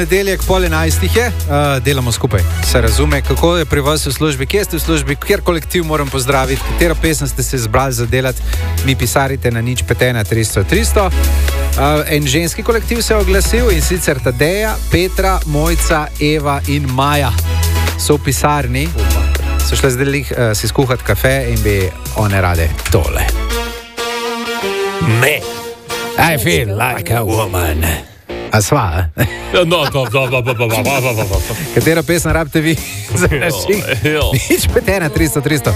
Nedeljek pol 11 je, delamo skupaj, se razume, kako je pri vas v službi, kje ste v službi, kjer kolektiv moram pozdraviti, katero pesem ste se izbrali za delati, mi pisarite na 051 300. En ženski kolektiv se je oglasil in sicer Tadeja, Petra, Mojca, Eva in Maja so v pisarni, so šle zdaj si skuhati kafe in bi one rade tole. Me, I feel like a woman. A sva, No, Katero pesem rabite vi za naših? 051 300 300.